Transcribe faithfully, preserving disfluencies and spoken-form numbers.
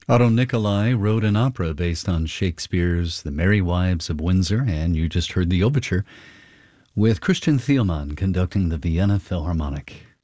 Otto Nicolai wrote an opera based on Shakespeare's The Merry Wives of Windsor, and you just heard the overture with Christian Thielmann conducting the Vienna Philharmonic.